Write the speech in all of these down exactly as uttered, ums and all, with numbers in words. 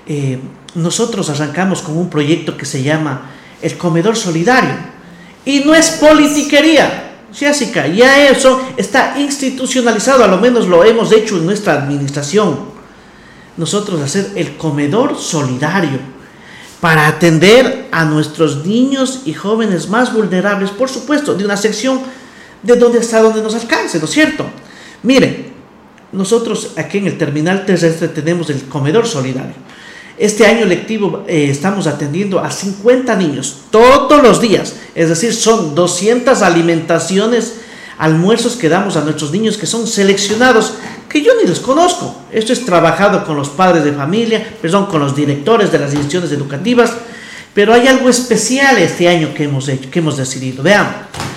eh, nosotros arrancamos con un proyecto que se llama el Comedor Solidario. Y no es politiquería, Jessica, ya eso está institucionalizado, a lo menos lo hemos hecho en nuestra administración. Nosotros hacer el Comedor Solidario para atender a nuestros niños y jóvenes más vulnerables, por supuesto, de una sección de donde hasta donde nos alcance, ¿no es cierto? Miren, nosotros aquí en el terminal terrestre tenemos el Comedor Solidario. Este año lectivo eh, estamos atendiendo a cincuenta niños todos los días, es decir, son doscientas alimentaciones, almuerzos que damos a nuestros niños que son seleccionados, que yo ni les conozco. Esto es trabajado con los padres de familia, perdón, con los directores de las instituciones educativas, pero hay algo especial este año que hemos hecho, que hemos decidido. Vean,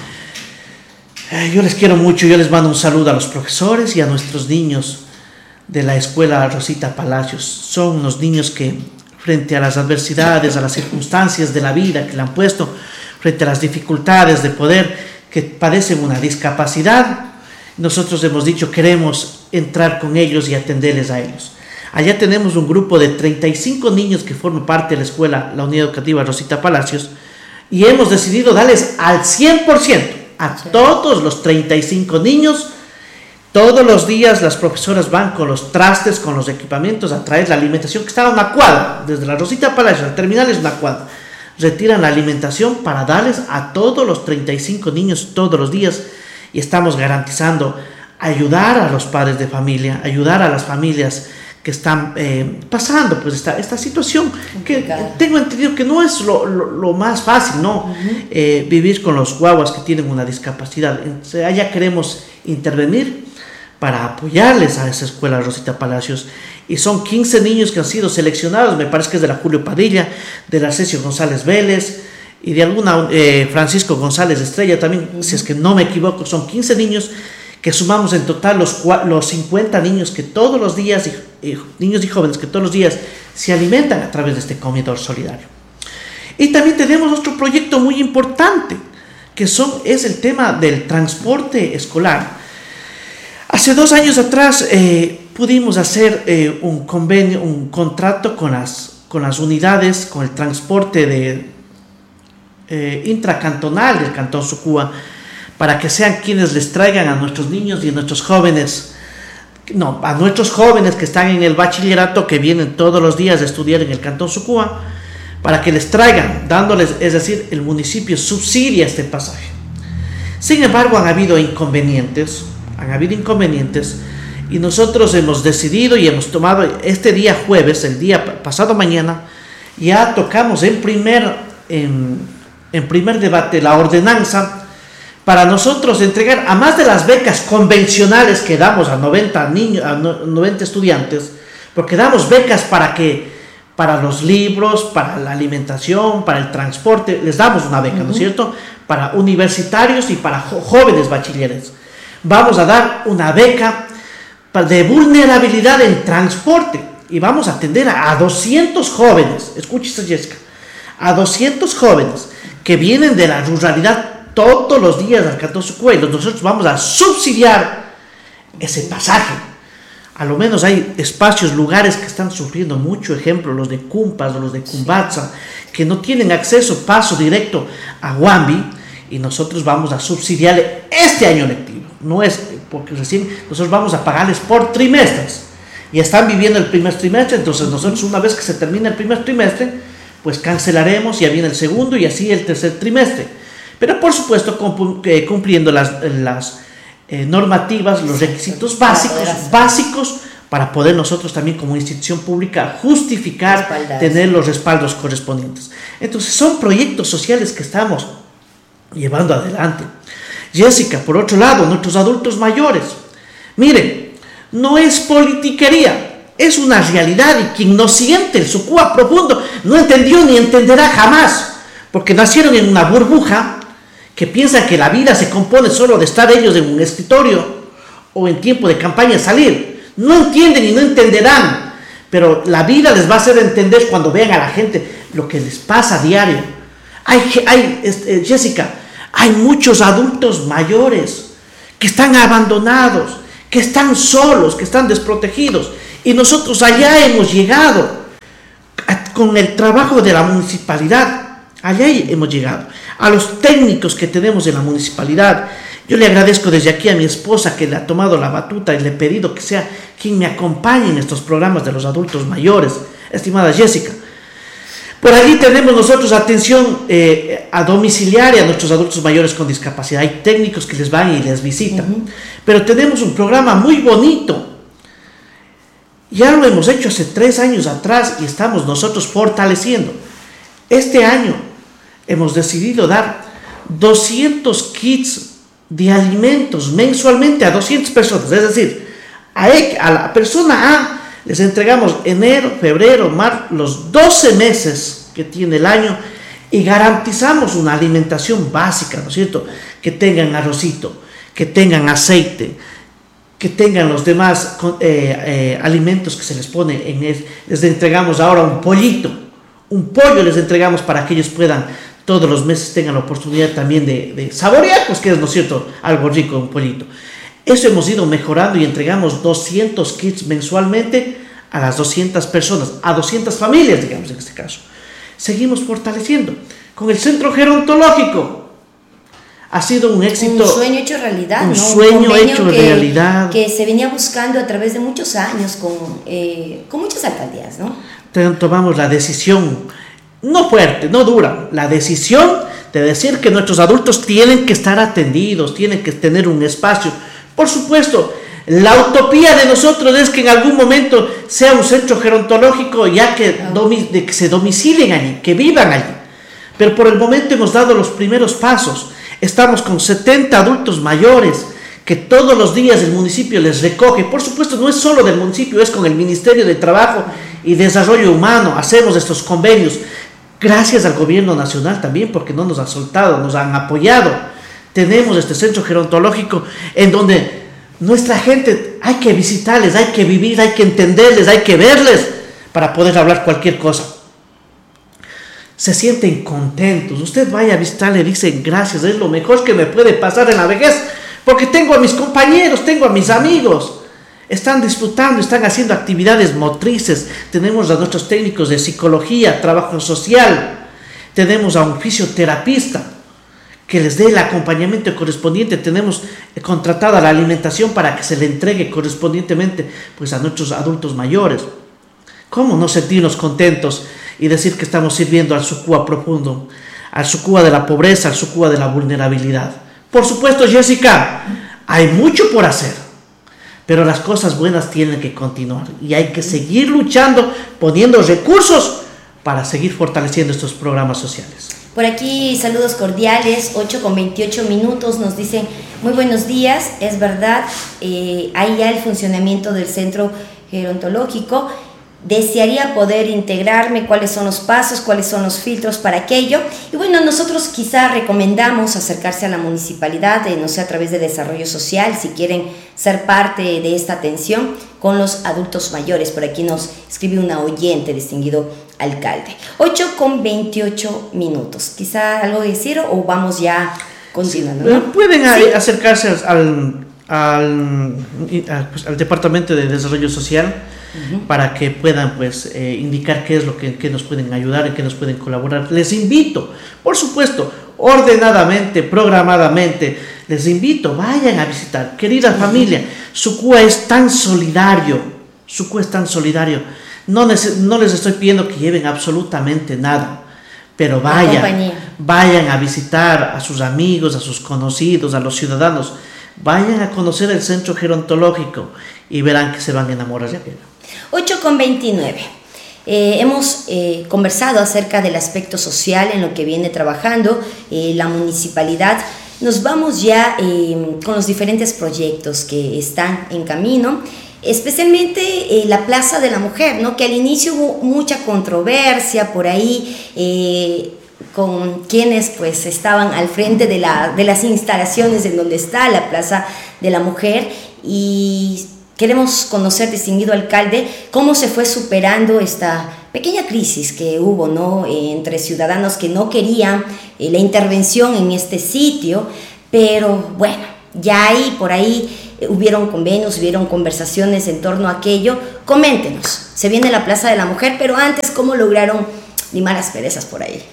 eh, yo les quiero mucho, yo les mando un saludo a los profesores y a nuestros niños de la escuela Rosita Palacios. Son unos niños que frente a las adversidades, a las circunstancias de la vida que le han puesto, frente a las dificultades de poder, que padecen una discapacidad, nosotros hemos dicho queremos entrar con ellos y atenderles a ellos. Allá tenemos un grupo de treinta y cinco niños que forman parte de la escuela, la Unidad Educativa Rosita Palacios, y hemos decidido darles al cien por ciento a todos los treinta y cinco niños. Todos los días las profesoras van con los trastes, con los equipamientos a traer la alimentación, que estaba en una cuadra, desde la Rosita Palacios al terminal es una cuadra. Retiran la alimentación para darles a todos los treinta y cinco niños todos los días, y estamos garantizando ayudar a los padres de familia, ayudar a las familias que están eh, pasando pues esta, esta situación, que tengo entendido que no es lo, lo, lo más fácil, ¿no? Uh-huh. eh, vivir con los guaguas que tienen una discapacidad. Entonces, allá queremos intervenir para apoyarles a esa escuela Rosita Palacios, y son quince niños que han sido seleccionados, me parece que es de la Julio Padilla, de la Arcesio González Vélez y de alguna eh, Francisco González Estrella también, uh-huh. si es que no me equivoco, son quince niños que sumamos en total los, los cincuenta niños que todos los días, y, y, niños y jóvenes que todos los días se alimentan a través de este comedor solidario. Y también tenemos otro proyecto muy importante, que son, es el tema del transporte escolar. Hace dos años atrás eh, pudimos hacer eh, un convenio, un contrato con las, con las unidades, con el transporte de, eh, intracantonal del Cantón Sucúa, para que sean quienes les traigan a nuestros niños y a nuestros jóvenes, no, a nuestros jóvenes que están en el bachillerato, que vienen todos los días a estudiar en el Cantón Sucúa, para que les traigan, dándoles, es decir, el municipio subsidia este pasaje. Sin embargo, han habido inconvenientes, han habido inconvenientes, y nosotros hemos decidido y hemos tomado este día jueves, el día pasado mañana, ya tocamos en primer, en, en primer debate la ordenanza para nosotros entregar, a más de las becas convencionales que damos a noventa niños, a noventa estudiantes, porque damos becas para que, para los libros, para la alimentación, para el transporte, les damos una beca, uh-huh. ¿no es cierto? Para universitarios y para jo- jóvenes bachilleres. Vamos a dar una beca de vulnerabilidad en transporte, y vamos a atender a, a doscientos jóvenes, escúchese Jessica, a doscientos jóvenes que vienen de la ruralidad todos los días al Cantón Sucúa, y nosotros vamos a subsidiar ese pasaje. A lo menos hay espacios, lugares que están sufriendo mucho, ejemplo, los de Cumpas o los de Cumbatza, que no tienen acceso, paso directo a Huambi, y nosotros vamos a subsidiarle este año lectivo. No es porque recién nosotros vamos a pagarles por trimestres, y están viviendo el primer trimestre, entonces nosotros una vez que se termina el primer trimestre, pues cancelaremos, ya viene el segundo y así el tercer trimestre. Pero por supuesto cumpliendo las, las eh, normativas, los requisitos básicos, básicos para poder nosotros también como institución pública justificar, respaldas. Tener los respaldos correspondientes. Entonces son proyectos sociales que estamos llevando adelante. Jessica, por otro lado, nuestros adultos mayores, miren, no es politiquería, es una realidad, y quien no siente el Sucúa profundo no entendió ni entenderá jamás, porque nacieron en una burbuja que piensan que la vida se compone solo de estar ellos en un escritorio o en tiempo de campaña salir. No entienden y no entenderán, pero la vida les va a hacer entender cuando vean a la gente lo que les pasa a diario. Hay, hay este, Jessica, hay muchos adultos mayores que están abandonados, que están solos, que están desprotegidos, y nosotros allá hemos llegado con el trabajo de la municipalidad, allá hemos llegado. A los técnicos que tenemos en la municipalidad, yo le agradezco desde aquí a mi esposa que le ha tomado la batuta y le he pedido que sea quien me acompañe en estos programas de los adultos mayores, estimada Jessica. Por allí tenemos nosotros atención eh, a domiciliaria a nuestros adultos mayores con discapacidad. Hay técnicos que les van y les visitan. Uh-huh. Pero tenemos un programa muy bonito. Ya lo hemos hecho hace tres años atrás y estamos nosotros fortaleciendo. Este año hemos decidido dar doscientos kits de alimentos mensualmente a doscientas personas. Es decir, a, a la persona A les entregamos enero, febrero, marzo, los doce meses que tiene el año y garantizamos una alimentación básica, ¿no es cierto? Que tengan arrocito, que tengan aceite, que tengan los demás eh, eh, alimentos que se les pone en el, les entregamos ahora un pollito, un pollo les entregamos para que ellos puedan todos los meses tengan la oportunidad también de, de saborear, pues que es, ¿no es cierto?, algo rico, un pollito. Eso hemos ido mejorando y entregamos doscientos kits mensualmente a las doscientas personas, a doscientas familias, digamos en este caso. Seguimos fortaleciendo. Con el centro gerontológico ha sido un éxito. Un sueño hecho realidad, un ¿no? sueño un hecho que, realidad. Que se venía buscando a través de muchos años con, eh, con muchas alcaldías, ¿no? Tomamos la decisión, no fuerte, no dura, la decisión de decir que nuestros adultos tienen que estar atendidos, tienen que tener un espacio. Por supuesto, la utopía de nosotros es que en algún momento sea un centro gerontológico ya que, domi- de que se domicilen allí, que vivan allí. Pero por el momento hemos dado los primeros pasos. Estamos con setenta adultos mayores que todos los días el municipio les recoge. Por supuesto, no es solo del municipio, es con el Ministerio de Trabajo y Desarrollo Humano. Hacemos estos convenios. Gracias al gobierno nacional también, porque no nos han soltado, nos han apoyado. Tenemos este centro gerontológico en donde nuestra gente hay que visitarles, hay que vivir, hay que entenderles, hay que verles para poder hablar cualquier cosa. Se sienten contentos. Usted vaya a visitarle, dicen gracias, es lo mejor que me puede pasar en la vejez, porque tengo a mis compañeros, tengo a mis amigos. Están disfrutando, están haciendo actividades motrices. Tenemos a nuestros técnicos de psicología, trabajo social. Tenemos a un fisioterapista que les dé el acompañamiento correspondiente. Tenemos contratada la alimentación para que se le entregue correspondientemente pues, a nuestros adultos mayores. ¿Cómo no sentirnos contentos y decir que estamos sirviendo al Sucúa profundo, al Sucúa de la pobreza, al Sucúa de la vulnerabilidad? Por supuesto, Jessica, hay mucho por hacer, pero las cosas buenas tienen que continuar y hay que seguir luchando, poniendo recursos para seguir fortaleciendo estos programas sociales. Por aquí saludos cordiales, ocho con veintiocho minutos, nos dicen muy buenos días, es verdad, eh, hay ya el funcionamiento del centro gerontológico, desearía poder integrarme, cuáles son los pasos, cuáles son los filtros para aquello, y bueno, nosotros quizá recomendamos acercarse a la municipalidad, eh, no sé, a través de desarrollo social, si quieren ser parte de esta atención con los adultos mayores. Por aquí nos escribe una oyente, distinguido alcalde. ocho con veintiocho minutos. ¿Quizá algo decir o vamos ya continuando? ¿No? Pueden ¿Sí? acercarse al, al, al, pues, al Departamento de Desarrollo Social uh-huh. para que puedan pues, eh, indicar qué es lo que, que nos pueden ayudar, en qué nos pueden colaborar. Les invito, por supuesto, ordenadamente, programadamente, les invito, vayan a visitar. Querida uh-huh. familia, Sucúa es tan solidario, Sucúa es tan solidario. No, neces- no les estoy pidiendo que lleven absolutamente nada, pero vayan, vayan a visitar a sus amigos, a sus conocidos, a los ciudadanos. Vayan a conocer el centro gerontológico y verán que se van a enamorar de aquello. ocho con veintinueve. Eh, hemos eh, conversado acerca del aspecto social en lo que viene trabajando eh, la municipalidad. Nos vamos ya eh, con los diferentes proyectos que están en camino. Especialmente eh, la Plaza de la Mujer, ¿no? Que al inicio hubo mucha controversia por ahí eh, con quienes pues estaban al frente de, la, de las instalaciones en donde está la Plaza de la Mujer, y queremos conocer, distinguido alcalde, cómo se fue superando esta pequeña crisis que hubo, ¿no? eh, entre ciudadanos que no querían eh, la intervención en este sitio, pero bueno, ya hay por ahí eh, hubieron convenios, hubieron conversaciones en torno a aquello. Coméntenos, se viene la Plaza de la Mujer, pero antes, ¿cómo lograron limar asperezas por ahí?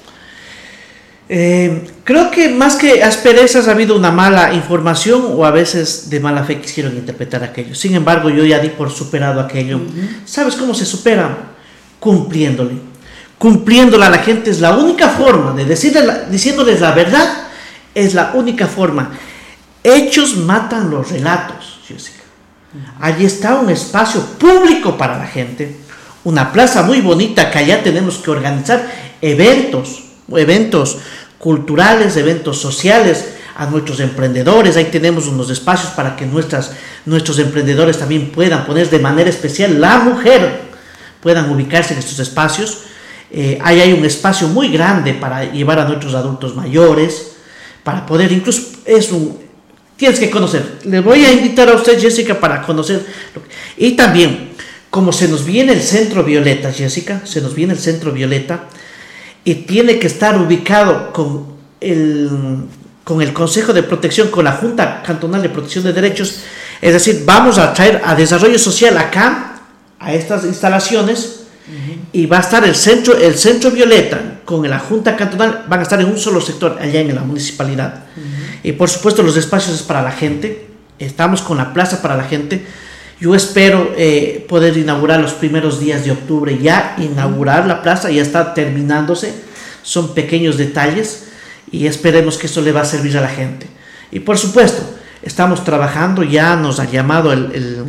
Eh, creo que más que asperezas ha habido una mala información o a veces de mala fe quisieron interpretar aquello. Sin embargo, yo ya di por superado aquello. Uh-huh. ¿Sabes cómo se supera? Cumpliéndole. Cumpliéndole a la gente es la única forma de decirle la, diciéndoles la verdad, es la única forma. Hechos matan los relatos, Jessica. Uh-huh. Allí está un espacio público para la gente, una plaza muy bonita que allá tenemos que organizar eventos, eventos culturales, eventos sociales, a nuestros emprendedores. Ahí tenemos unos espacios para que nuestras, nuestros emprendedores también puedan poner de manera especial, la mujer, puedan ubicarse en estos espacios. Eh, ahí hay un espacio muy grande para llevar a nuestros adultos mayores, para poder incluso, es un, tienes que conocer, le voy a invitar a usted, Jessica, para conocer, y también, como se nos viene el Centro Violeta, Jessica, se nos viene el Centro Violeta, y tiene que estar ubicado con el, con el Consejo de Protección, con la Junta Cantonal de Protección de Derechos. Es decir, vamos a traer a desarrollo social acá, a estas instalaciones, uh-huh. y va a estar el centro, el Centro Violeta con la Junta Cantonal, van a estar en un solo sector, allá en la municipalidad. Uh-huh. Y por supuesto los espacios es para la gente, estamos con la plaza para la gente. Yo espero eh, poder inaugurar los primeros días de octubre, ya inaugurar la plaza, ya está terminándose, son pequeños detalles y esperemos que esto le va a servir a la gente. Y por supuesto, estamos trabajando, ya nos ha llamado el, el,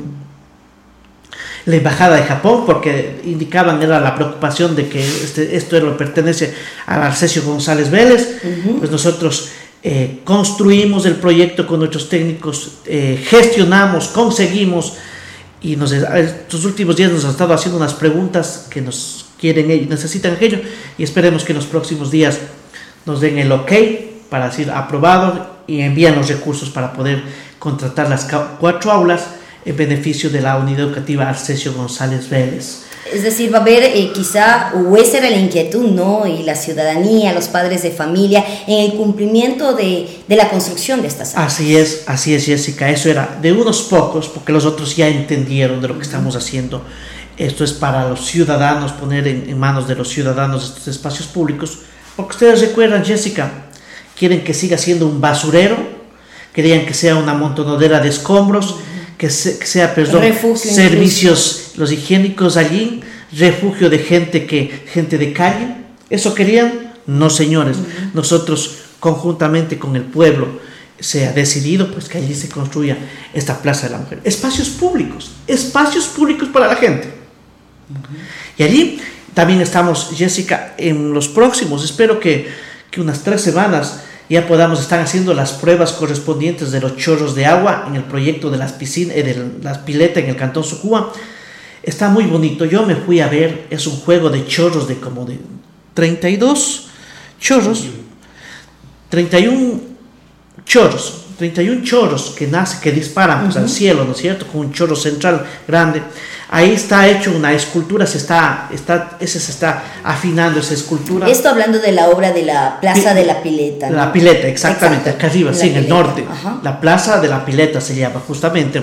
la Embajada de Japón, porque indicaban, era la preocupación de que este, esto era, pertenece a Arcesio González Vélez. Uh-huh. Pues nosotros eh, construimos el proyecto con nuestros técnicos, eh, gestionamos, conseguimos. Y nos, estos últimos días nos han estado haciendo unas preguntas que nos quieren y necesitan aquello, y esperemos que en los próximos días nos den el ok para decir aprobado y envían los recursos para poder contratar las cuatro aulas en beneficio de la unidad educativa Arcesio González Vélez. Es decir, va a haber eh, quizá, o esa era la inquietud, ¿no? Y la ciudadanía, los padres de familia, en el cumplimiento de, de la construcción de estas aulas. Así es, así es, Jessica. Eso era de unos pocos, porque los otros ya entendieron de lo que estamos haciendo. Esto es para los ciudadanos, poner en, en manos de los ciudadanos estos espacios públicos. Porque ustedes recuerdan, Jessica, quieren que siga siendo un basurero, querían que sea una montonadera de escombros, que, se, que sea, perdón, refugio, servicios incluso. Los higiénicos allí, refugio de gente que gente de calle. ¿Eso querían? No, señores. Uh-huh. Nosotros, conjuntamente con el pueblo, se ha decidido pues que allí se construya esta Plaza de la Mujer. Espacios públicos, espacios públicos para la gente. Uh-huh. Y allí también estamos, Jessica, en los próximos, espero que, que unas tres semanas ya podamos estar haciendo las pruebas correspondientes de los chorros de agua en el proyecto de las piscinas, eh, de las piletas en el Cantón Sucúa. Está muy bonito, yo me fui a ver, es un juego de chorros de como de treinta y dos chorros, treinta y uno chorros, treinta y uno chorros que nace, que disparan pues, uh-huh. al cielo, ¿no es cierto? Con un chorro central grande. Ahí está hecho una escultura, se está, está, ese se está afinando esa escultura. Esto hablando de la obra de la Plaza P- de la Pileta, ¿no? La Pileta, exactamente, Exacto. acá arriba, sí, en el norte. Ajá. La Plaza de la Pileta se llama, justamente.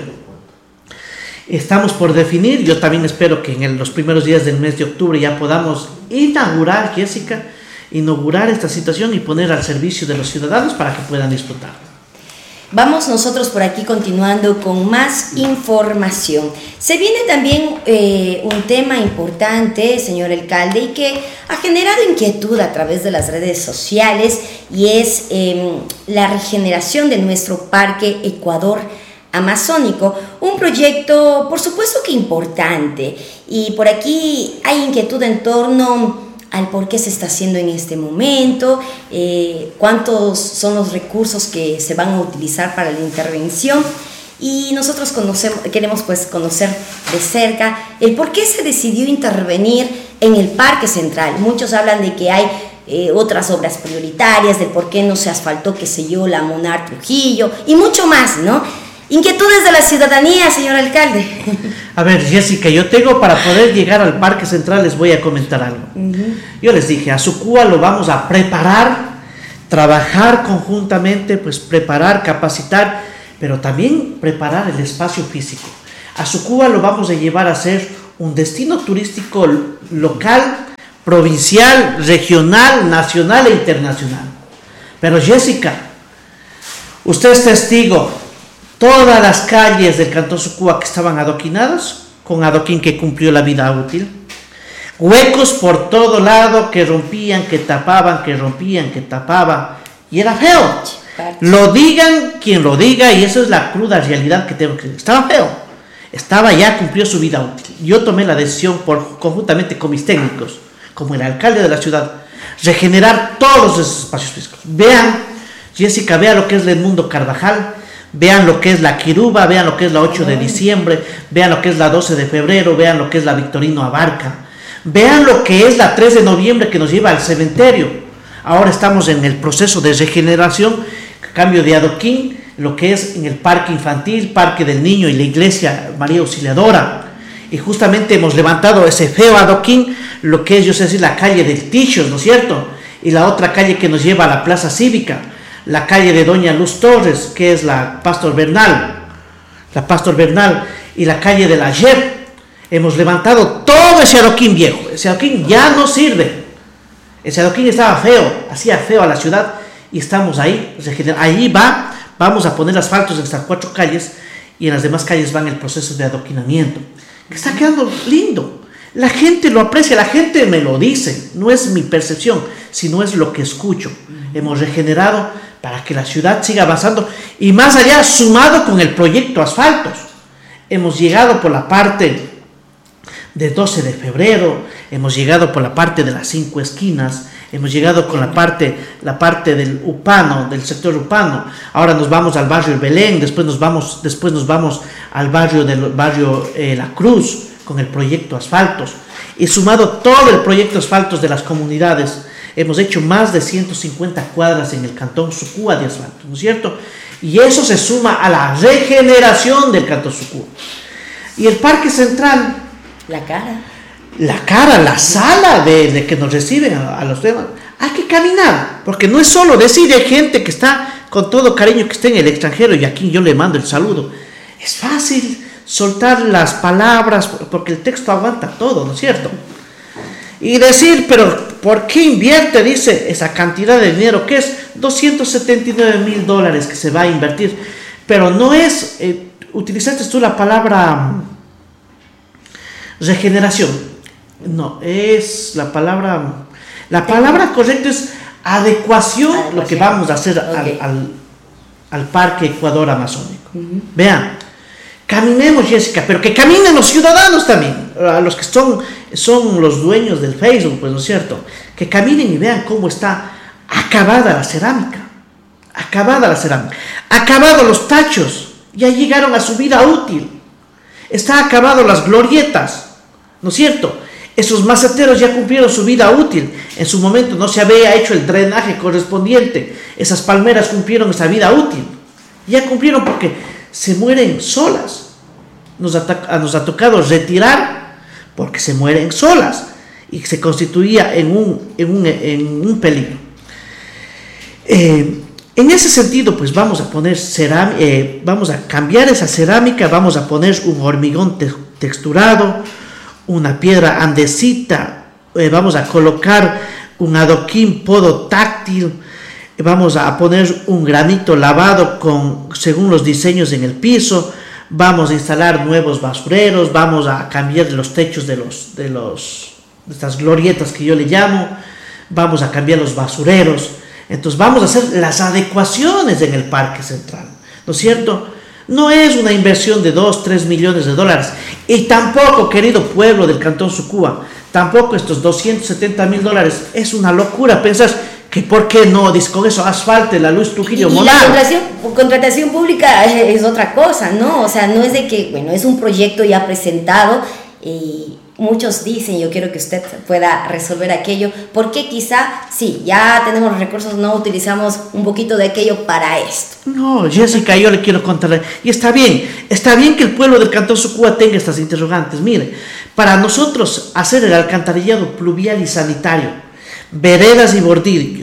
Estamos por definir, yo también espero que en el, los primeros días del mes de octubre ya podamos inaugurar, Jessica, inaugurar esta situación y poner al servicio de los ciudadanos para que puedan disfrutar. Vamos nosotros por aquí continuando con más información. Se viene también eh, un tema importante, señor alcalde, y que ha generado inquietud a través de las redes sociales, y es eh, la regeneración de nuestro Parque Ecuador Amazónico, un proyecto por supuesto que importante, y por aquí hay inquietud en torno al por qué se está haciendo en este momento, eh, cuántos son los recursos que se van a utilizar para la intervención, y nosotros conocemos, queremos pues conocer de cerca el por qué se decidió intervenir en el Parque Central. Muchos hablan de que hay eh, otras obras prioritarias, del por qué no se asfaltó, qué sé yo, la Munar Trujillo y mucho más, ¿no? Inquietudes de la ciudadanía, señor alcalde. A ver, Jessica, yo tengo para poder llegar al Parque Central, les voy a comentar algo. Uh-huh. Yo les dije, a Sucúa lo vamos a preparar, trabajar conjuntamente, pues preparar, capacitar, pero también preparar el espacio físico. A Sucúa lo vamos a llevar a ser un destino turístico local, provincial, regional, nacional e internacional. Pero Jessica, usted es testigo, todas las calles del Cantón Sucúa que estaban adoquinadas, con adoquín que cumplió la vida útil, huecos por todo lado que rompían, que tapaban, que rompían, que tapaban, y era feo. Lo digan quien lo diga, y eso es la cruda realidad que tengo que decir. Estaba feo, estaba ya, cumplió su vida útil. Yo tomé la decisión, por, conjuntamente con mis técnicos, como el alcalde de la ciudad, regenerar todos esos espacios físicos. Vean, Jessica, vean lo que es el Edmundo Carvajal, vean lo que es la Quiruba, vean lo que es la ocho de diciembre, vean lo que es la doce de febrero, vean lo que es la Victorino Abarca, vean lo que es la tres de noviembre que nos lleva al cementerio. Ahora estamos en el proceso de regeneración, cambio de adoquín, lo que es en el parque infantil, parque del niño y la iglesia María Auxiliadora. Y justamente hemos levantado ese feo adoquín, lo que es, yo sé decir, la calle del Tichos, ¿no es cierto? Y la otra calle que nos lleva a la Plaza Cívica, la calle de Doña Luz Torres, que es la Pastor Bernal, la Pastor Bernal, y la calle de la Jep. Hemos levantado todo ese adoquín viejo. Ese adoquín ya no sirve. Ese adoquín estaba feo, hacía feo a la ciudad, y estamos ahí. Ahí va, vamos a poner asfaltos en estas cuatro calles, y en las demás calles van el proceso de adoquinamiento, que está quedando lindo. La gente lo aprecia, la gente me lo dice, no es mi percepción, sino es lo que escucho. Hemos regenerado para que la ciudad siga avanzando, y más allá, sumado con el proyecto Asfaltos. Hemos llegado por la parte de doce de febrero, hemos llegado por la parte de las cinco esquinas, hemos llegado con la parte, la parte del Upano, del sector Upano. Ahora nos vamos al barrio El Belén, después nos vamos, después nos vamos al barrio del barrio eh, La Cruz, con el proyecto Asfaltos. Y sumado todo el proyecto Asfaltos de las comunidades, hemos hecho más de ciento cincuenta cuadras en el Cantón Sucúa de asfalto, ¿no es cierto? Y eso se suma a la regeneración del Cantón Sucúa. Y el Parque Central, la cara, la cara, la sala de, de que nos reciben a, a los temas, hay que caminar, porque no es solo decir, hay gente que está con todo cariño, que está en el extranjero, y aquí yo le mando el saludo. Es fácil soltar las palabras, porque el texto aguanta todo, ¿no es cierto? Y decir, pero ¿por qué invierte, dice, esa cantidad de dinero, que es doscientos setenta y nueve mil dólares que se va a invertir? Pero no es, eh, utilizaste tú la palabra regeneración, no, es la palabra, la palabra correcta es adecuación, adecuación. Lo que vamos a hacer okay. al, al, al Parque Ecuador Amazónico. Uh-huh. Vean, caminemos, Jessica, pero que caminen los ciudadanos también, a los que son, son los dueños del Facebook, pues, ¿no es cierto? Que caminen y vean cómo está acabada la cerámica, acabada la cerámica, acabados los tachos, ya llegaron a su vida útil, está acabado las glorietas, ¿no es cierto? Esos maceteros ya cumplieron su vida útil, en su momento no se había hecho el drenaje correspondiente, esas palmeras cumplieron esa vida útil, ya cumplieron porque se mueren solas. Nos ha, nos ha tocado retirar porque se mueren solas y se constituía en un, en un, en un peligro. Eh, en ese sentido, pues vamos a poner cerámica, eh, vamos a cambiar esa cerámica, vamos a poner un hormigón te texturado, una piedra andesita, eh, vamos a colocar un adoquín podotáctil, vamos a poner un granito lavado con, según los diseños en el piso, vamos a instalar nuevos basureros, vamos a cambiar los techos de, los, de, los, de estas glorietas que yo le llamo, vamos a cambiar los basureros, entonces vamos a hacer las adecuaciones en el Parque Central, ¿no es cierto? No es una inversión de dos, tres millones de dólares, y tampoco, querido pueblo del Cantón Sucúa, tampoco estos doscientos setenta mil dólares, es una locura pensar que por qué no, con eso asfalte la Luis Trujillo Monar. Y la contratación, contratación pública es otra cosa, ¿no? O sea, no es de que, bueno, es un proyecto ya presentado y muchos dicen, yo quiero que usted pueda resolver aquello, porque quizá, sí, ya tenemos los recursos, no utilizamos un poquito de aquello para esto. No, Jessica, yo le quiero contarle, y está bien, está bien que el pueblo del Cantón Sucúa tenga estas interrogantes. Mire, para nosotros hacer el alcantarillado pluvial y sanitario, veredas y bordillos,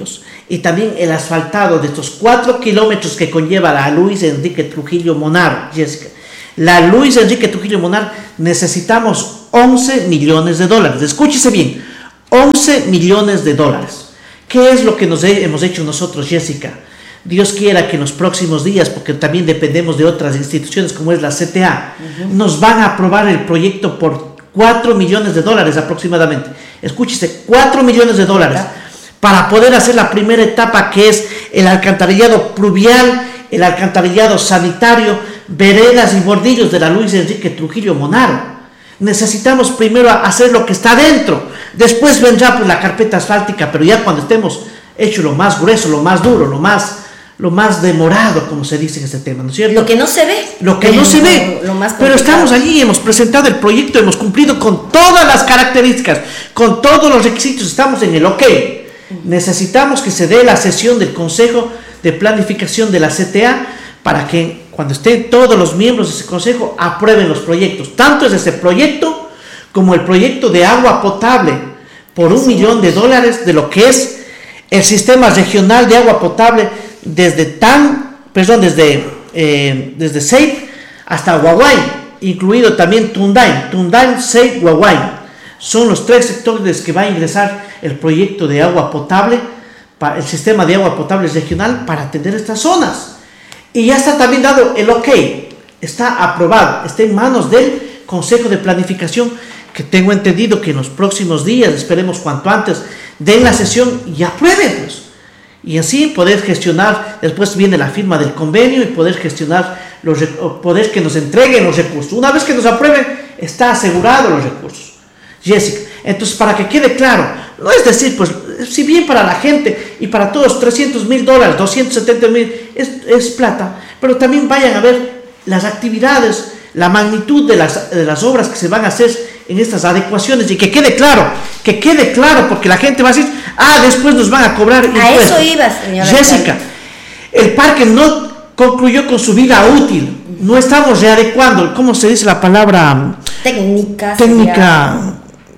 y también el asfaltado de estos cuatro kilómetros que conlleva la Luis Enrique Trujillo Monar, Jessica. La Luis Enrique Trujillo Monar necesitamos once millones de dólares. Escúchese bien, once millones de dólares. ¿Qué es lo que nos he, hemos hecho nosotros, Jessica? Dios quiera que en los próximos días, porque también dependemos de otras instituciones como es la C T A, uh-huh. nos van a aprobar el proyecto por cuatro millones de dólares aproximadamente. Escúchese, cuatro millones de dólares para poder hacer la primera etapa, que es el alcantarillado pluvial, el alcantarillado sanitario, veredas y bordillos de la Luis Enrique Trujillo Monaro. Necesitamos primero hacer lo que está dentro, después vendrá pues la carpeta asfáltica, pero ya cuando estemos hecho lo más grueso, lo más duro, lo más, lo más demorado, como se dice en este tema, ¿no es cierto? Lo que no se ve. Lo que no se ve, lo, lo más pero estamos allí, hemos presentado el proyecto, hemos cumplido con todas las características, con todos los requisitos, estamos en el ok. Necesitamos que se dé la sesión del Consejo de Planificación de la C T A para que cuando estén todos los miembros de ese consejo aprueben los proyectos. Tanto es ese proyecto como el proyecto de agua potable por un millón de dólares de lo que es el sistema regional de agua potable desde Tan, perdón, desde, eh, desde Seipe hasta Huahuay, incluido también Tundain, Tundain, Seipe, Huahuay. Son los tres sectores que va a ingresar el proyecto de agua potable, para el sistema de agua potable regional para atender estas zonas. Y ya está también dado el ok, está aprobado, está en manos del Consejo de Planificación, que tengo entendido que en los próximos días, esperemos cuanto antes, den la sesión y aprueben, pues. Y así poder gestionar, después viene la firma del convenio y poder gestionar, los, poder que nos entreguen los recursos. Una vez que nos aprueben, está asegurado los recursos. Jessica, entonces para que quede claro, no es decir, pues, si bien para la gente y para todos trescientos mil dólares, doscientos setenta mil es, es plata, pero también vayan a ver las actividades, la magnitud de las, de las obras que se van a hacer en estas adecuaciones y que quede claro, que quede claro, porque la gente va a decir, ah, después nos van a cobrar impuestos. A eso iba, señora. Jessica, el parque no concluyó con su vida útil, no estamos readecuando, ¿cómo se dice la palabra? Técnica. Técnica.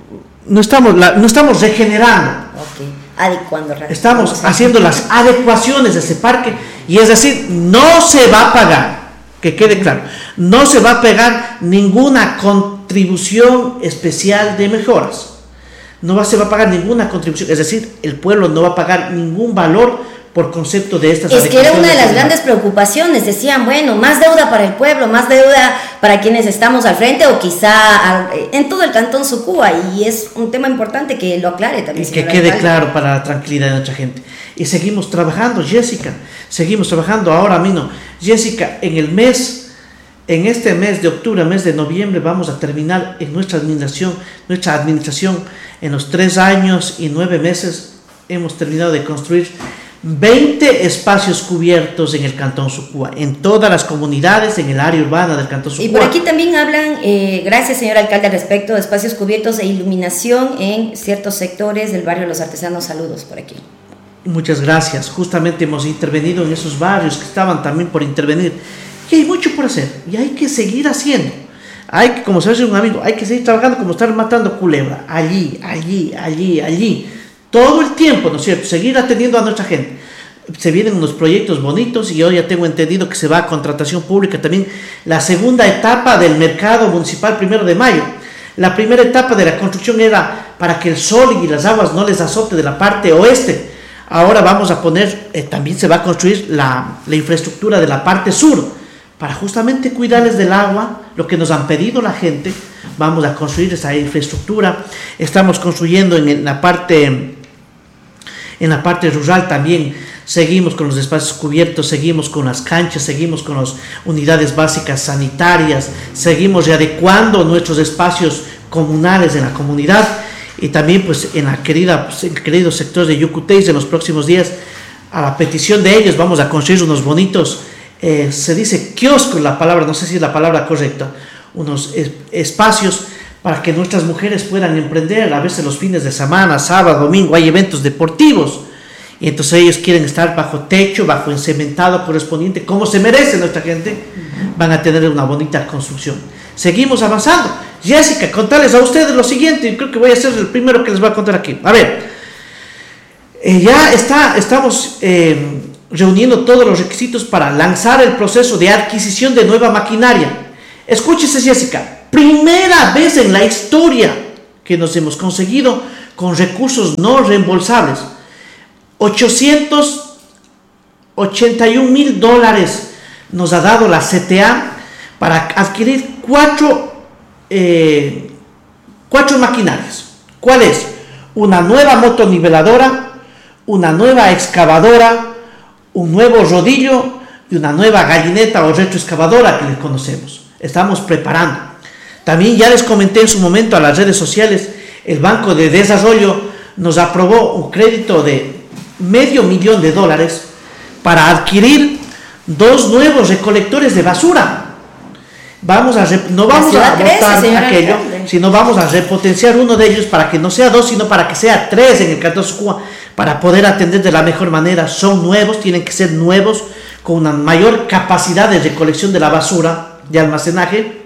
No estamos, la, no estamos regenerando. Okay. Adecuando. Estamos haciendo las adecuaciones de ese parque y es decir, no se va a pagar, que quede claro, no se va a pagar ninguna contribución especial de mejoras. No va, se va a pagar ninguna contribución, es decir, el pueblo no va a pagar ningún valor por concepto de estas adecuaciones. Es que era una de las grandes preocupaciones, decían, bueno, más deuda para el pueblo, más deuda para quienes estamos al frente o quizá en todo el cantón Sucúa, y es un tema importante que lo aclare también. Que quede alcalde. Claro para la tranquilidad de nuestra gente. Y seguimos trabajando, Jessica, seguimos trabajando ahora mismo. Jessica, en el mes, en este mes de octubre, mes de noviembre, vamos a terminar en nuestra administración, nuestra administración, en los tres años y nueve meses, hemos terminado de construir veinte espacios cubiertos en el Cantón Sucúa, en todas las comunidades, en el área urbana del Cantón Sucúa. Y por aquí también hablan, eh, gracias señor alcalde, al respecto de espacios cubiertos e iluminación en ciertos sectores del barrio Los Artesanos. Saludos por aquí. Muchas gracias. Justamente hemos intervenido en esos barrios que estaban también por intervenir. Y hay mucho por hacer y hay que seguir haciendo. Hay que, como se dice un amigo, hay que seguir trabajando como estar matando culebra. Allí, allí, allí, allí. Todo el tiempo, ¿no es cierto? Seguir atendiendo a nuestra gente. Se vienen unos proyectos bonitos y yo ya tengo entendido que se va a contratación pública también la segunda etapa del mercado municipal primero de mayo. La primera etapa de la construcción era para que el sol y las aguas no les azote de la parte oeste. Ahora vamos a poner, eh, también se va a construir la, la infraestructura de la parte sur para justamente cuidarles del agua, lo que nos han pedido la gente. Vamos a construir esa infraestructura. Estamos construyendo en la parte, en la parte rural también. Seguimos con los espacios cubiertos, seguimos con las canchas, seguimos con las unidades básicas sanitarias, seguimos readecuando nuestros espacios comunales en la comunidad y también pues en la querida, pues, el querido sector de Yucutéis. En los próximos días, a la petición de ellos, vamos a construir unos bonitos, eh, se dice kioscos, la palabra, no sé si es la palabra correcta, unos es, espacios para que nuestras mujeres puedan emprender. A veces los fines de semana, sábado, domingo, hay eventos deportivos y entonces ellos quieren estar bajo techo, bajo encementado correspondiente, como se merece nuestra gente. Van a tener una bonita construcción. Seguimos avanzando. Jessica, contarles a ustedes lo siguiente, y creo que voy a ser el primero que les voy a contar aquí. A ver, Eh, ya está, estamos eh, reuniendo todos los requisitos para lanzar el proceso de adquisición de nueva maquinaria. Escúchese, Jessica, primera vez en la historia que nos hemos conseguido con recursos no reembolsables. ochocientos ochenta y un mil dólares nos ha dado la C T A para adquirir cuatro, eh, cuatro maquinarias. ¿Cuál es? Una nueva motoniveladora, una nueva excavadora, un nuevo rodillo y una nueva gallineta o retroexcavadora que les conocemos. Estamos preparando. También ya les comenté en su momento a las redes sociales, el Banco de Desarrollo nos aprobó un crédito de medio millón de dólares para adquirir dos nuevos recolectores de basura. Vamos a rep- no vamos a botar aquello, alcalde. sino vamos a repotenciar uno de ellos para que no sea dos, sino para que sea tres en el Cantón Sucúa, para poder atender de la mejor manera. Son nuevos, tienen que ser nuevos, con una mayor capacidad de recolección de la basura, de almacenaje.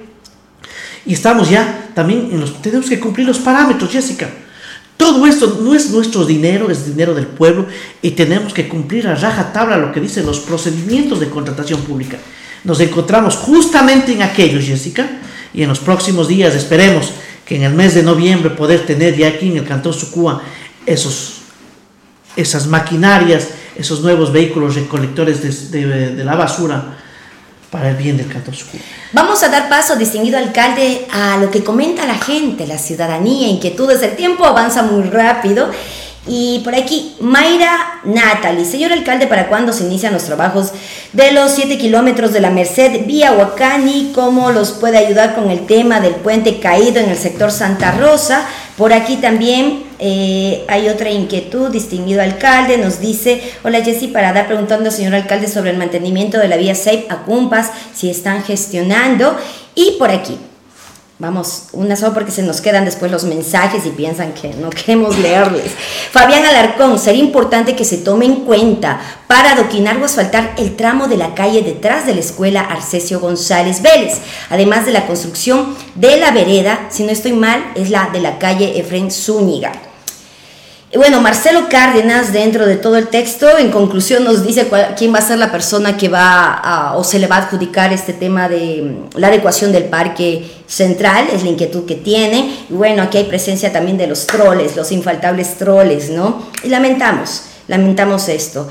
Y estamos ya también en los, tenemos que cumplir los parámetros, Jessica. Todo esto no es nuestro dinero, es dinero del pueblo, y tenemos que cumplir a rajatabla lo que dicen los procedimientos de contratación pública. Nos encontramos justamente en aquello, Jessica, y en los próximos días esperemos que en el mes de noviembre poder tener ya aquí en el Cantón Sucúa esos, esas maquinarias, esos nuevos vehículos recolectores de, de, de la basura para el bien del Cantón Sucúa. Vamos a dar paso, distinguido alcalde, a lo que comenta la gente, la ciudadanía, inquietudes. El tiempo avanza muy rápido. Y por aquí, Mayra Natalie: señor alcalde, ¿para cuándo se inician los trabajos de los siete kilómetros de la Merced vía Huacani? ¿Cómo los puede ayudar con el tema del puente caído en el sector Santa Rosa? Por aquí también eh, hay otra inquietud, distinguido alcalde, nos dice: hola Jessy, para dar preguntando al señor alcalde sobre el mantenimiento de la vía Seip a Cumpas, si están gestionando. Y por aquí, vamos, una sola porque se nos quedan después los mensajes y piensan que no queremos leerles. Fabián Alarcón: sería importante que se tome en cuenta para adoquinar o asfaltar el tramo de la calle detrás de la escuela Arcesio González Vélez, además de la construcción de la vereda, si no estoy mal, es la de la calle Efrén Zúñiga. Y bueno, Marcelo Cárdenas, dentro de todo el texto, en conclusión nos dice cuál, quién va a ser la persona que va a, o se le va a adjudicar este tema de la adecuación del parque central, es la inquietud que tiene. Y bueno, aquí hay presencia también de los troles, los infaltables troles, ¿no? Y lamentamos, lamentamos esto.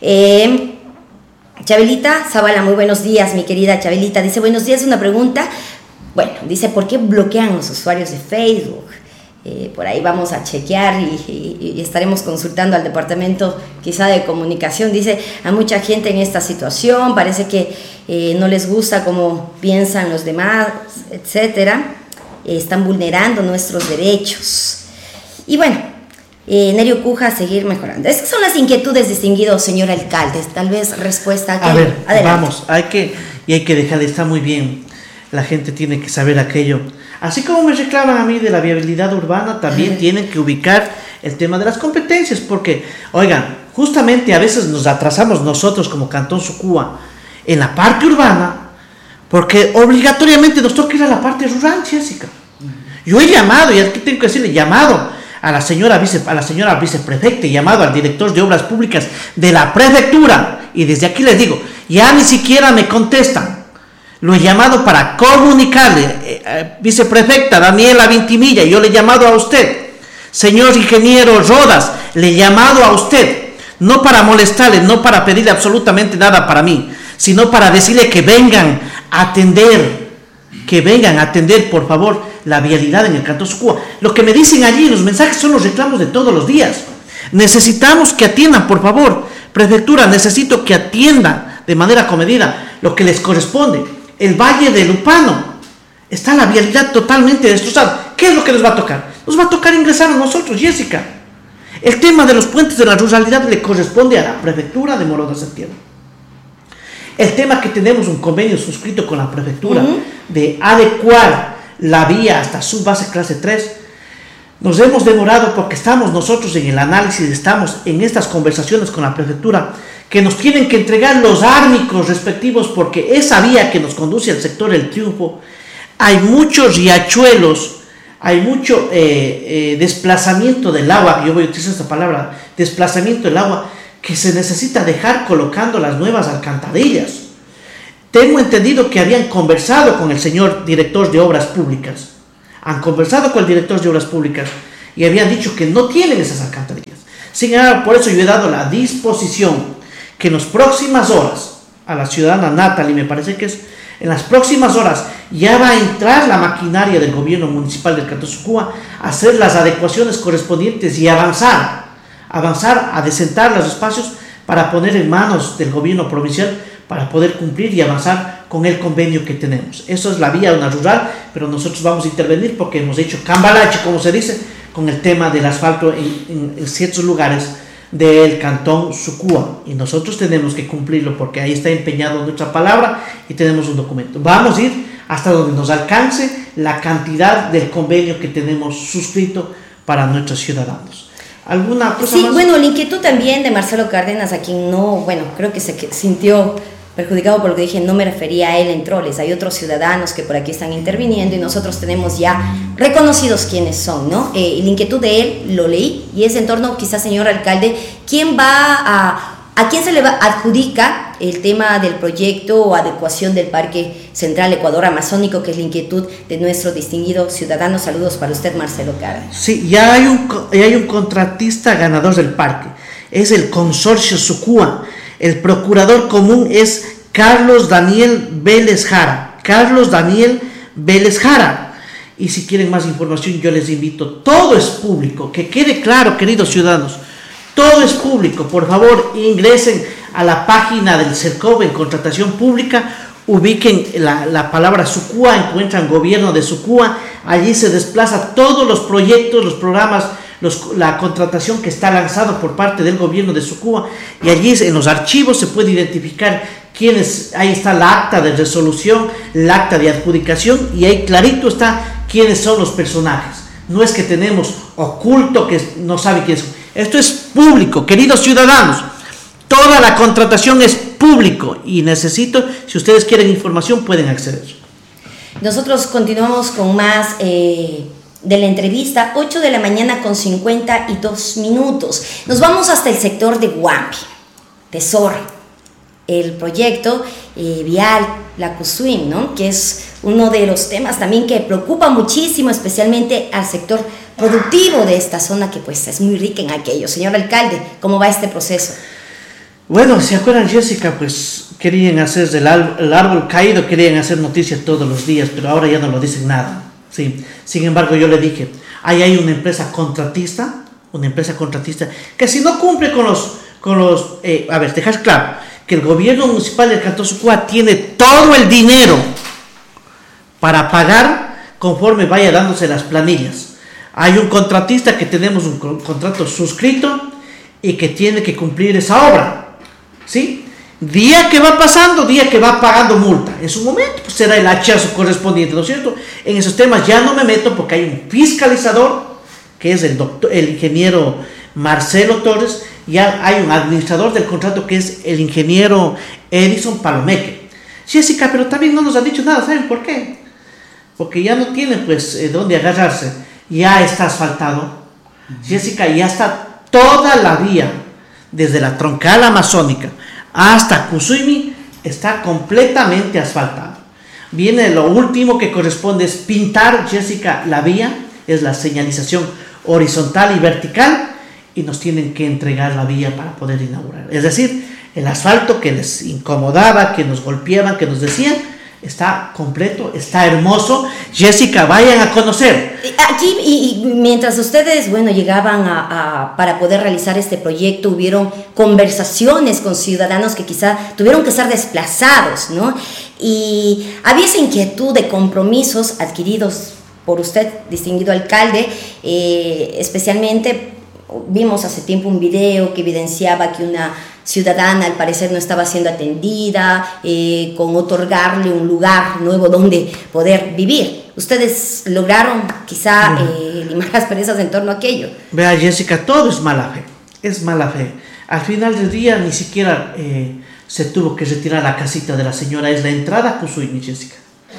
Eh, Chabelita Zavala: muy buenos días, mi querida Chabelita. Dice: buenos días, una pregunta. Bueno, dice: ¿por qué bloquean los usuarios de Facebook? Eh, por ahí vamos a chequear y, y, y estaremos consultando al departamento quizá de comunicación. Dice: a mucha gente en esta situación parece que eh, no les gusta cómo piensan los demás, etcétera. Eh, están vulnerando nuestros derechos. Y bueno, eh, Nerio Cuja: seguir mejorando. Esas son las inquietudes, distinguido señor alcalde. Tal vez respuesta a, a ver, adelante. Vamos, hay que, y hay que dejar de estar muy bien. La gente tiene que saber aquello. Así como me reclaman a mí de la viabilidad urbana, también uh-huh. tienen que ubicar el tema de las competencias, porque, oigan, justamente a veces nos atrasamos nosotros como Cantón Sucúa en la parte urbana, porque obligatoriamente nos toca ir a la parte rural, Jessica. Uh-huh. Yo he llamado, y aquí tengo que decirle, llamado a la señora vice, a la señora viceprefecta, he llamado al director de Obras Públicas de la prefectura, y desde aquí les digo, ya ni siquiera me contestan. Lo he llamado para comunicarle, eh, eh, viceprefecta Daniela Vintimilla, yo le he llamado a usted, señor ingeniero Rodas, le he llamado a usted, no para molestarle, no para pedirle absolutamente nada para mí, sino para decirle que vengan a atender, que vengan a atender, por favor, la vialidad en el Cantón Sucúa. Lo que me dicen allí en los mensajes son los reclamos de todos los días. Necesitamos que atiendan, por favor, prefectura, necesito que atiendan de manera comedida lo que les corresponde. El Valle de Lupano, está la vialidad totalmente destrozada. ¿Qué es lo que les va a tocar? Nos va a tocar ingresar a nosotros, Jessica. El tema de los puentes de la ruralidad le corresponde a la prefectura de Morón de Santiago. El tema que tenemos un convenio suscrito con la prefectura uh-huh. de adecuar la vía hasta su base clase tres, nos hemos demorado porque estamos nosotros en el análisis, estamos en estas conversaciones con la prefectura, que nos tienen que entregar los árnicos respectivos, porque esa vía que nos conduce al sector El Triunfo, hay muchos riachuelos hay mucho eh, eh, desplazamiento del agua, yo voy a utilizar esta palabra, desplazamiento del agua, que se necesita dejar colocando las nuevas alcantarillas. Tengo entendido que habían conversado con el señor director de Obras Públicas, han conversado con el director de Obras Públicas y habían dicho que no tienen esas alcantarillas. Sin embargo, por eso yo he dado la disposición que en las próximas horas, a la ciudadana Natalie, me parece que es, en las próximas horas ya va a entrar la maquinaria del gobierno municipal del Cantón Sucúa a hacer las adecuaciones correspondientes y avanzar, avanzar a desentar los espacios para poner en manos del gobierno provincial para poder cumplir y avanzar con el convenio que tenemos. Eso es la vía una rural, pero nosotros vamos a intervenir porque hemos hecho cambalache, como se dice, con el tema del asfalto en, en, en ciertos lugares del Cantón Sucúa, y nosotros tenemos que cumplirlo porque ahí está empeñado nuestra palabra y tenemos un documento. Vamos a ir hasta donde nos alcance la cantidad del convenio que tenemos suscrito para nuestros ciudadanos. ¿Alguna cosa sí, más? Bueno, la inquietud también de Marcelo Cárdenas, a quien no, bueno, creo que se sintió perjudicado por lo que dije, no me refería a él en troles, hay otros ciudadanos que por aquí están interviniendo y nosotros tenemos ya reconocidos quiénes son, ¿no? Eh, la inquietud de él, lo leí, y es en torno, quizás, señor alcalde, ¿quién va a, a quién se le va, adjudica el tema del proyecto o adecuación del Parque Central Ecuador Amazónico, que es la inquietud de nuestro distinguido ciudadano? Saludos para usted, Marcelo Cárdenas. Sí, ya hay un, ya hay un contratista ganador del parque, es el Consorcio Sucúa. El procurador común es Carlos Daniel Vélez Jara. Carlos Daniel Vélez Jara. Y si quieren más información, yo les invito. Todo es público. Que quede claro, queridos ciudadanos. Todo es público. Por favor, ingresen a la página del CERCOV en contratación pública. Ubiquen la, la palabra Sucúa. Encuentran gobierno de Sucúa. Allí se desplaza todos los proyectos, los programas, Los, la contratación que está lanzado por parte del gobierno de Sucúa, y allí en los archivos se puede identificar quiénes, ahí está la acta de resolución, el acta de adjudicación, y ahí clarito está quiénes son los personajes. No es que tenemos oculto que no sabe quiénes son. Esto es público, queridos ciudadanos. Toda la contratación es público y necesito, si ustedes quieren información, pueden acceder. Nosotros continuamos con más eh, de la entrevista, ocho de la mañana con cincuenta y dos minutos. Nos vamos hasta el sector de Huampi, Tesoro, el proyecto eh, vial, la CUSUIM, ¿no? Que es uno de los temas también que preocupa muchísimo, especialmente al sector productivo de esta zona, que pues es muy rica en aquello. Señor alcalde, ¿cómo va este proceso? Bueno, ¿se acuerdan, Jessica? Pues querían hacer el, el árbol caído, querían hacer noticias todos los días, pero ahora ya no lo dicen nada. Sí. Sin embargo, yo le dije, ahí hay una empresa contratista, una empresa contratista, que si no cumple con los, con los, eh, a ver, dejar claro, que el gobierno municipal del Cantón Sucúa tiene todo el dinero para pagar conforme vaya dándose las planillas. Hay un contratista que tenemos un contrato suscrito y que tiene que cumplir esa obra, ¿sí? Día que va pasando, día que va pagando multa. En su momento pues, será el hachazo correspondiente, ¿no es cierto? En esos temas ya no me meto porque hay un fiscalizador, que es el, doctor, el ingeniero Marcelo Torres, y ya hay un administrador del contrato, que es el ingeniero Edison Palomeque. Jessica, pero también no nos han dicho nada, ¿saben por qué? Porque ya no tienen pues eh, dónde agarrarse. Ya está asfaltado. Uh-huh. Jessica, ya está toda la vía, desde la troncal amazónica hasta Cusuimi, está completamente asfaltado. Viene lo último que corresponde es pintar, Jessica, la vía, es la señalización horizontal y vertical, y nos tienen que entregar la vía para poder inaugurar. Es decir, el asfalto que les incomodaba, que nos golpeaban, que nos decían, está completo, está hermoso. Jessica, vayan a conocer. Aquí, y, y mientras ustedes, bueno, llegaban a, a, para poder realizar este proyecto, hubieron conversaciones con ciudadanos que quizá tuvieron que ser desplazados, ¿no? Y había esa inquietud de compromisos adquiridos por usted, distinguido alcalde, eh, especialmente vimos hace tiempo un video que evidenciaba que una ciudadana al parecer no estaba siendo atendida, eh, con otorgarle un lugar nuevo donde poder vivir. ¿Ustedes lograron quizá no. eh, limar las perezas en torno a aquello? Vea, Jessica, todo es mala fe, es mala fe. Al final del día ni siquiera eh, se tuvo que retirar la casita de la señora, es la entrada a Cusuimi, Jessica.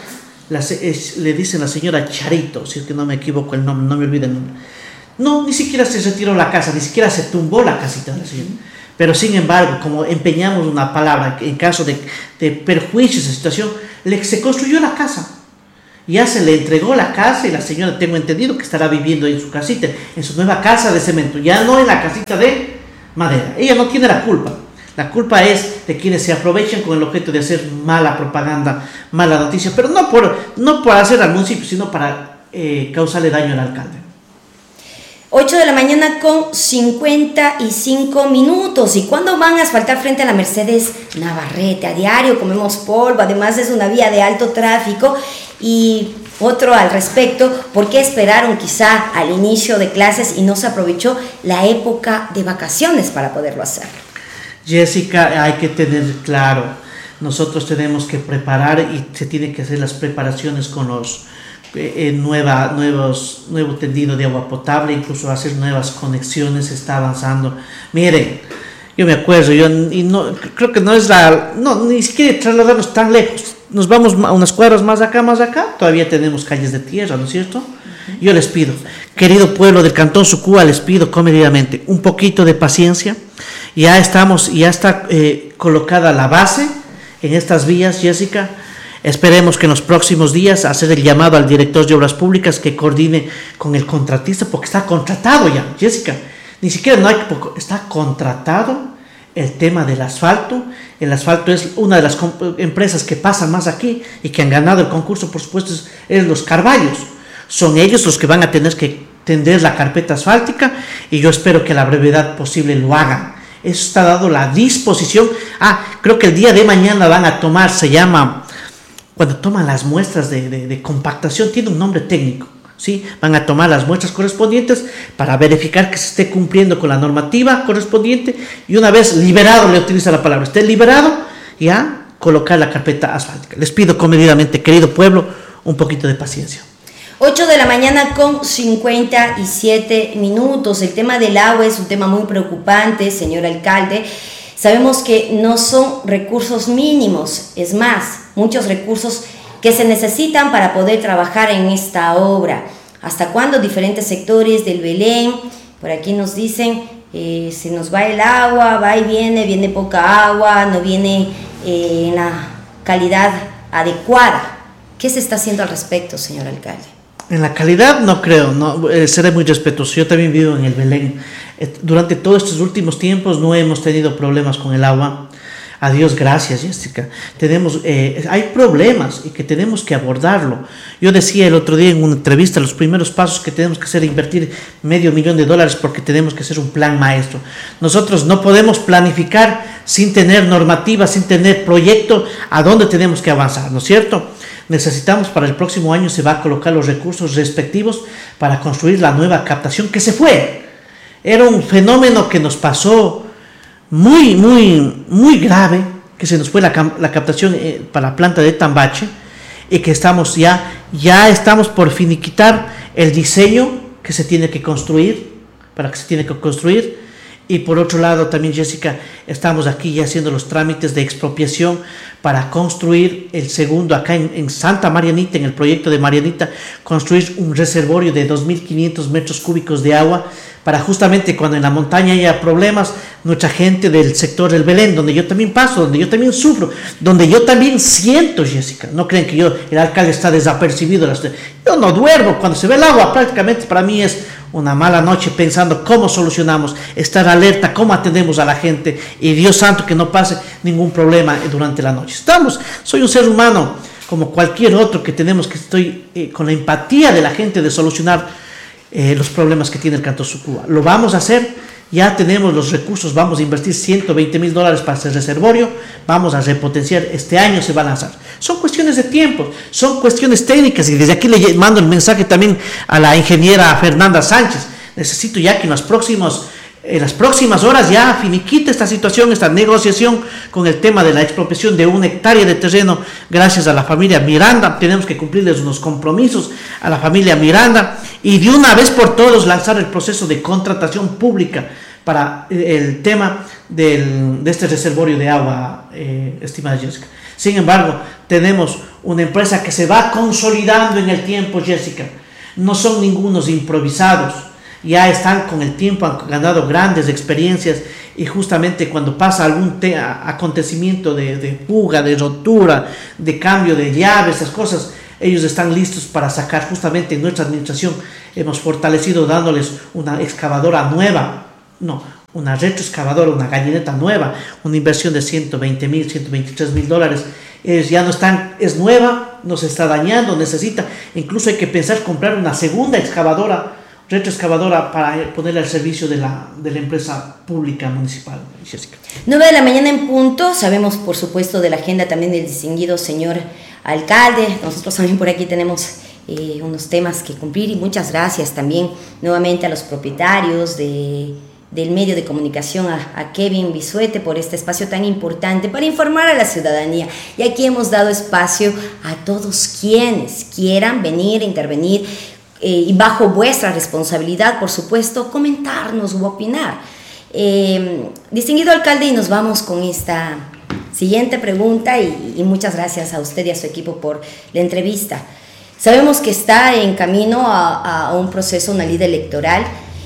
la, es, le dicen la señora Charito, si es que no me equivoco el nombre, no me olviden el nombre. No, ni siquiera se retiró la casa, ni siquiera se tumbó la casita de la señora. Pero sin embargo, como empeñamos una palabra, en caso de, de perjuicio esa situación, le, se construyó la casa. Ya se le entregó la casa y la señora, tengo entendido, que estará viviendo en su casita, en su nueva casa de cemento, ya no en la casita de madera. Ella no tiene la culpa. La culpa es de quienes se aprovechan con el objeto de hacer mala propaganda, mala noticia, pero no por, no por hacer al municipio, sino para eh, causarle daño al alcalde. ocho de la mañana con cincuenta y cinco minutos. ¿Y cuándo van a asfaltar frente a la Mercedes Navarrete? A diario comemos polvo, además es una vía de alto tráfico. Y otro al respecto, ¿por qué esperaron quizá al inicio de clases y no se aprovechó la época de vacaciones para poderlo hacer? Jessica, hay que tener claro, nosotros tenemos que preparar y se tienen que hacer las preparaciones con los eh, nueva, nuevos, nuevo tendido de agua potable, incluso hacer nuevas conexiones, está avanzando. Miren, yo me acuerdo, yo y no, creo que no es la, no, ni siquiera trasladarnos tan lejos. Nos vamos a unas cuadras más acá, más acá, todavía tenemos calles de tierra, ¿no es cierto? Uh-huh. Yo les pido, querido pueblo del Cantón Sucúa, les pido comedidamente un poquito de paciencia. Ya estamos, ya está eh, colocada la base en estas vías, Jessica. Esperemos que en los próximos días hacer el llamado al director de Obras Públicas que coordine con el contratista, porque está contratado ya, Jessica. Ni siquiera no hay que, está contratado el tema del asfalto. El asfalto es una de las empresas que pasan más aquí y que han ganado el concurso, por supuesto, es, es los Carballos. Son ellos los que van a tener que tender la carpeta asfáltica y yo espero que a la brevedad posible lo hagan. Eso está dado la disposición. Ah, creo que el día de mañana van a tomar, se llama, cuando toman las muestras de, de, de compactación, tiene un nombre técnico. ¿Sí? Van a tomar las muestras correspondientes para verificar que se esté cumpliendo con la normativa correspondiente y una vez liberado, le utiliza la palabra, esté liberado, ya colocar la carpeta asfáltica. Les pido comedidamente, querido pueblo, un poquito de paciencia. ocho de la mañana con cincuenta y siete minutos. El tema del agua es un tema muy preocupante, señor alcalde. Sabemos que no son recursos mínimos, es más, muchos recursos que se necesitan para poder trabajar en esta obra. ¿Hasta cuándo diferentes sectores del Belén? Por aquí nos dicen, eh, se nos va el agua, va y viene, viene poca agua, no viene eh, en la calidad adecuada. ¿Qué se está haciendo al respecto, señor alcalde? En la calidad no creo, no, eh, seré muy respetuoso. Yo también vivo en el Belén. Eh, durante todos estos últimos tiempos no hemos tenido problemas con el agua. A Dios gracias, Jessica. Tenemos, eh, hay problemas y que tenemos que abordarlo. Yo decía el otro día en una entrevista, los primeros pasos que tenemos que hacer es invertir medio millón de dólares porque tenemos que hacer un plan maestro. Nosotros no podemos planificar sin tener normativa, sin tener proyecto a dónde tenemos que avanzar, ¿no es cierto? Necesitamos, para el próximo año se va a colocar los recursos respectivos para construir la nueva captación que se fue. Era un fenómeno que nos pasó muy, muy, muy grave, que se nos fue la, la captación eh, para la planta de Tambache y que estamos ya, ya estamos por finiquitar el diseño que se tiene que construir, para que se tiene que construir. Y por otro lado también, Jessica, estamos aquí ya haciendo los trámites de expropiación para construir el segundo, acá en, en Santa Marianita, en el proyecto de Marianita, construir un reservorio de dos mil quinientos metros cúbicos de agua para justamente cuando en la montaña haya problemas, nuestra gente del sector del Belén, donde yo también paso, donde yo también sufro, donde yo también siento, Jessica, no creen que yo, el alcalde está desapercibido, yo no duermo, cuando se ve el agua prácticamente para mí es una mala noche pensando cómo solucionamos, estar alerta, cómo atendemos a la gente y Dios santo que no pase ningún problema durante la noche. Estamos, soy un ser humano como cualquier otro que tenemos que estoy eh, con la empatía de la gente de solucionar eh, los problemas que tiene el Cantón Sucúa. Lo vamos a hacer, ya tenemos los recursos, vamos a invertir ciento veinte mil dólares para ese reservorio, vamos a repotenciar, este año se va a lanzar. Son cuestiones de tiempo, son cuestiones técnicas y desde aquí le mando el mensaje también a la ingeniera Fernanda Sánchez. Necesito ya que en los próximos en las próximas horas ya finiquite esta situación, esta negociación con el tema de la expropiación de una hectárea de terreno gracias a la familia Miranda. Tenemos que cumplirles unos compromisos a la familia Miranda y de una vez por todos lanzar el proceso de contratación pública para el tema del, de este reservorio de agua, eh, estimada Jessica. Sin embargo, tenemos una empresa que se va consolidando en el tiempo, Jessica. No son ningunos improvisados, ya están con el tiempo, han ganado grandes experiencias, y justamente cuando pasa algún te- acontecimiento de, de fuga, de rotura, de cambio de llave, esas cosas, ellos están listos para sacar. Justamente en nuestra administración hemos fortalecido dándoles una excavadora nueva, no, una retroexcavadora, una gallineta nueva, una inversión de ciento veinte mil, ciento veintitrés mil dólares. Ellos ya no están, es nueva, no se está dañando, necesita, incluso hay que pensar comprar una segunda excavadora, retroexcavadora, para ponerla al servicio de la, de la empresa pública municipal. Jessica. nueve de la mañana en punto. Sabemos, por supuesto, de la agenda también del distinguido señor alcalde. Nosotros también por aquí tenemos eh, unos temas que cumplir, y muchas gracias también nuevamente a los propietarios de, del medio de comunicación, a, a Kevin Bisuete, por este espacio tan importante para informar a la ciudadanía. Y aquí hemos dado espacio a todos quienes quieran venir a intervenir, Eh, y bajo vuestra responsabilidad, por supuesto, comentarnos u opinar. Eh, distinguido alcalde, y nos vamos con esta siguiente pregunta, y, y muchas gracias a usted y a su equipo por la entrevista. Sabemos que está en camino a, a un proceso, una ley electoral.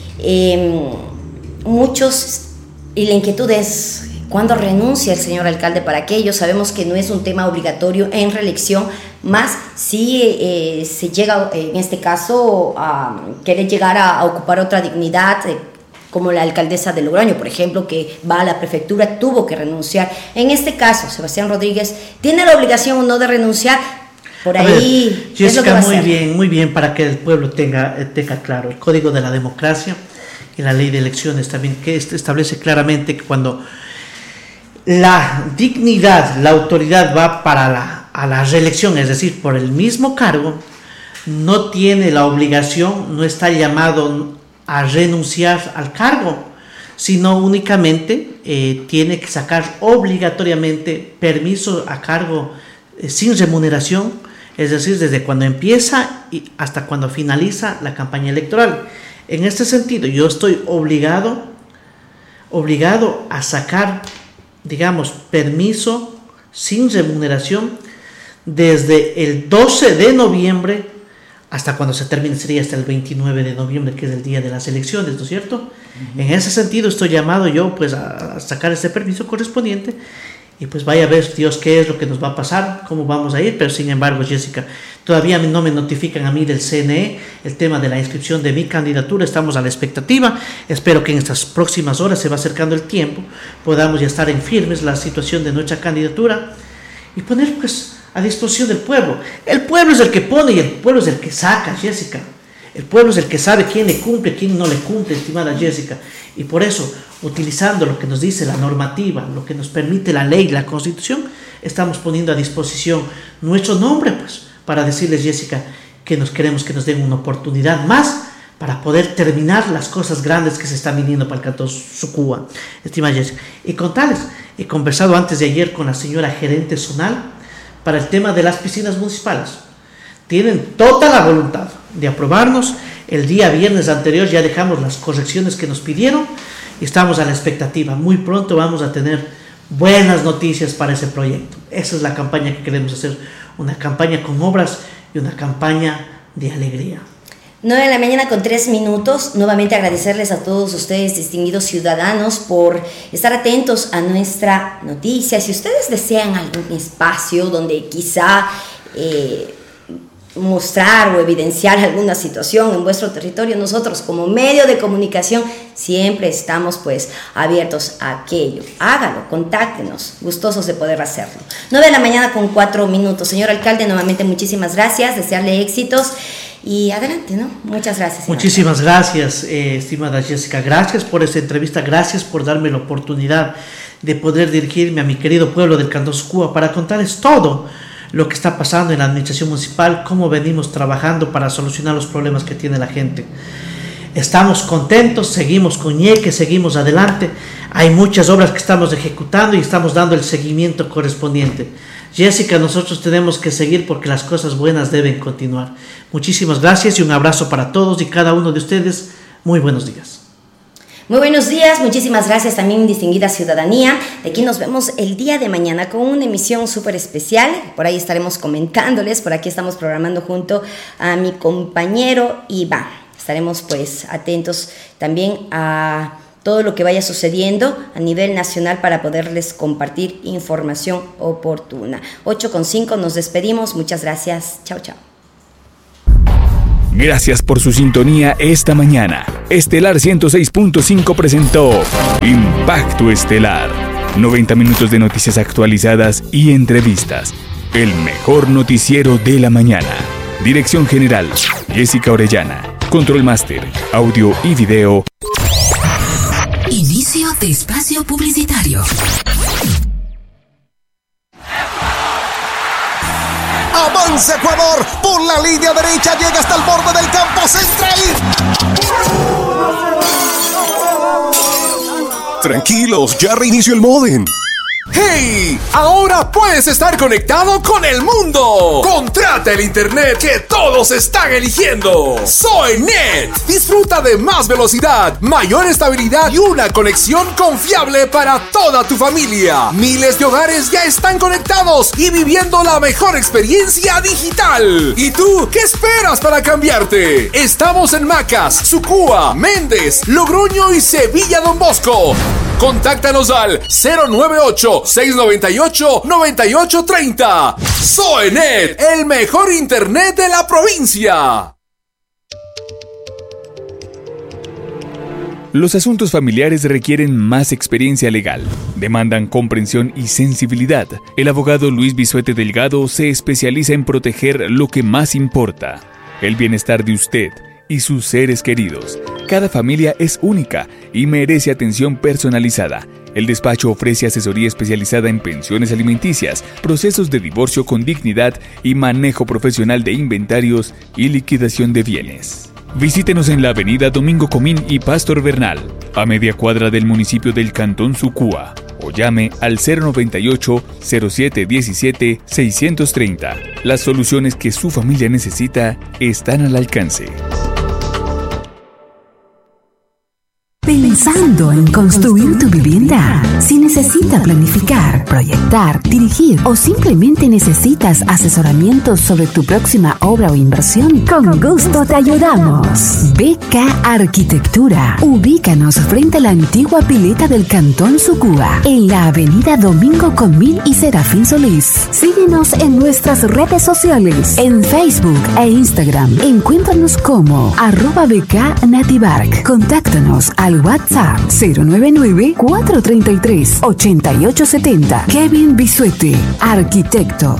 Eh, muchos, y la inquietud es, ¿cuándo renuncia el señor alcalde para aquello? Sabemos que no es un tema obligatorio en reelección, más si eh, se llega, eh, en este caso, a querer llegar a, a ocupar otra dignidad, eh, como la alcaldesa de Logroño, por ejemplo, que va a la prefectura, tuvo que renunciar. En este caso, Sebastián Rodríguez, ¿tiene la obligación o no de renunciar? Por a ahí, ver, Jessica, es lo que va a muy hacer. bien, muy bien, para que el pueblo tenga, tenga claro el Código de la Democracia y la Ley de Elecciones también, que establece claramente que cuando la dignidad, la autoridad va para la, a la reelección, es decir, por el mismo cargo, no tiene la obligación, no está llamado a renunciar al cargo, sino únicamente eh, tiene que sacar obligatoriamente permiso a cargo eh, sin remuneración, es decir, desde cuando empieza y hasta cuando finaliza la campaña electoral. En este sentido, yo estoy obligado, obligado a sacar, digamos, permiso sin remuneración desde el doce de noviembre hasta cuando se termine, sería hasta el veintinueve de noviembre, que es el día de las elecciones, ¿no es cierto? Uh-huh. En ese sentido estoy llamado yo pues a, a sacar este permiso correspondiente, y pues vaya a ver Dios qué es lo que nos va a pasar, cómo vamos a ir. Pero sin embargo, Jessica, todavía no me notifican a mí del C N E el tema de la inscripción de mi candidatura. Estamos a la expectativa, espero que en estas próximas horas, se va acercando el tiempo, podamos ya estar en firmes la situación de nuestra candidatura y poner pues a disposición del pueblo. El pueblo es el que pone y el pueblo es el que saca, Jessica. El pueblo es el que sabe quién le cumple, quién no le cumple, estimada Jessica. Y por eso, utilizando lo que nos dice la normativa, lo que nos permite la ley, la Constitución, estamos poniendo a disposición nuestro nombre, pues, para decirles, Jessica, que nos queremos que nos den una oportunidad más para poder terminar las cosas grandes que se están viniendo para el Cantón Sucúa, estimada Jessica. Y contarles, he conversado antes de ayer con la señora gerente zonal para el tema de las piscinas municipales. Tienen toda la voluntad de aprobarnos. El día viernes anterior ya dejamos las correcciones que nos pidieron y estamos a la expectativa. Muy pronto vamos a tener buenas noticias para ese proyecto. Esa es la campaña que queremos hacer, una campaña con obras y una campaña de alegría. nueve de la mañana con tres minutos. Nuevamente agradecerles a todos ustedes, distinguidos ciudadanos, por estar atentos a nuestra noticia. Si ustedes desean algún espacio donde quizá eh, mostrar o evidenciar alguna situación en vuestro territorio, nosotros como medio de comunicación siempre estamos pues abiertos a aquello. Hágalo, contáctenos, gustosos de poder hacerlo. nueve de la mañana con cuatro minutos. Señor alcalde, nuevamente muchísimas gracias, desearle éxitos y adelante, ¿no? Muchas gracias. Muchísimas gracias, eh, estimada Jessica. Gracias por esta entrevista, gracias por darme la oportunidad de poder dirigirme a mi querido pueblo del Cantón Sucúa para contarles todo lo que está pasando en la administración municipal, cómo venimos trabajando para solucionar los problemas que tiene la gente. Estamos contentos, seguimos con ñeque, seguimos adelante. Hay muchas obras que estamos ejecutando y estamos dando el seguimiento correspondiente. Jessica, nosotros tenemos que seguir porque las cosas buenas deben continuar. Muchísimas gracias y un abrazo para todos y cada uno de ustedes. Muy buenos días. Muy buenos días, muchísimas gracias también, distinguida ciudadanía. De aquí nos vemos el día de mañana con una emisión súper especial. Por ahí estaremos comentándoles, por aquí estamos programando junto a mi compañero Iván. Estaremos pues atentos también a todo lo que vaya sucediendo a nivel nacional para poderles compartir información oportuna. ocho con cinco, nos despedimos. Muchas gracias. Chao, chao. Gracias por su sintonía esta mañana. Estelar ciento seis punto cinco presentó Impacto Estelar. noventa minutos de noticias actualizadas y entrevistas. El mejor noticiero de la mañana. Dirección General, Jessica Orellana. Control Máster, audio y video. Inicio de espacio publicitario. Avanza Ecuador, por la línea derecha llega hasta el borde del campo central. Tranquilos, ya reinició el módem. ¡Hey! Ahora puedes estar conectado con el mundo. Contrata el internet que todos están eligiendo. SoyNet. Disfruta de más velocidad, mayor estabilidad y una conexión confiable para toda tu familia. Miles de hogares ya están conectados y viviendo la mejor experiencia digital. ¿Y tú qué esperas para cambiarte? Estamos en Macas, Sucúa, Méndez, Logroño y Sevilla Don Bosco. Contáctanos al cero nueve ocho, seis nueve ocho, nueve ocho tres cero. SoyNet, el mejor internet de la provincia. Los asuntos familiares requieren más experiencia legal, demandan comprensión y sensibilidad. El abogado Luis Bisuete Delgado se especializa en proteger lo que más importa, el bienestar de usted y sus seres queridos. Cada familia es única y merece atención personalizada. El despacho ofrece asesoría especializada en pensiones alimenticias, procesos de divorcio con dignidad y manejo profesional de inventarios y liquidación de bienes. Visítenos en la avenida Domingo Comín y Pastor Bernal, a media cuadra del municipio del Cantón Sucúa, o llame al cero noventa y ocho, cero siete diecisiete, seiscientos treinta. Las soluciones que su familia necesita están al alcance. Pensando en construir tu vivienda, si necesita planificar, proyectar, dirigir o simplemente necesitas asesoramiento sobre tu próxima obra o inversión, con gusto te ayudamos. B K Arquitectura. Ubícanos frente a la antigua pileta del Cantón Sucúa, en la avenida Domingo Comín y Serafín Solís. Síguenos en nuestras redes sociales, en Facebook e Instagram. Encuéntranos como arroba B K Nativark. Contáctanos al WhatsApp cero nueve nueve, cuatro tres tres, ocho ocho siete cero. Kevin Bisuete, arquitecto.